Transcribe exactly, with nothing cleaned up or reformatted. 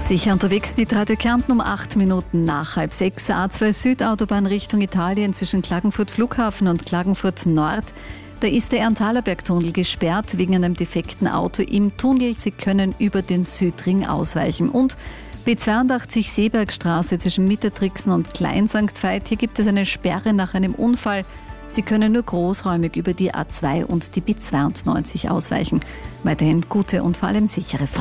Sicher unterwegs mit Radio Kärnten um acht Minuten nach halb sechs. A zwei Südautobahn Richtung Italien zwischen Klagenfurt Flughafen und Klagenfurt Nord. Da ist der Erntalerberg-Tunnel gesperrt wegen einem defekten Auto im Tunnel. Sie können über den Südring ausweichen. Und B zweiundachtzig Seebergstraße zwischen Mittertrixen und Klein Sankt Veit. Hier gibt es eine Sperre nach einem Unfall. Sie können nur großräumig über die A zwei und die B zweiundneunzig ausweichen. Weiterhin gute und vor allem sichere Fahrt.